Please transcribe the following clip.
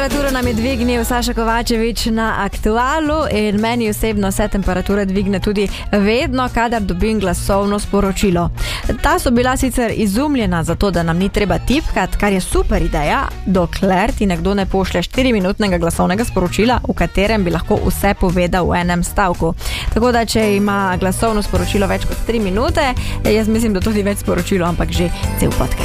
Temperaturo nam je dvignil Saša Kovačevič na Aktualu in meni osebno se temperatura dvigne tudi vedno, kadar dobim glasovno sporočilo. Ta so bila sicer izumljena zato, da nam ni treba tipkati, kar je super ideja, dokler ti nekdo ne pošlje 4-minutnega glasovnega sporočila, v katerem bi lahko vse povedal v enem stavku. Tako da, če ima glasovno sporočilo več kot 3 minute, jaz mislim, da to ni več sporočilo, ampak že cel podcast.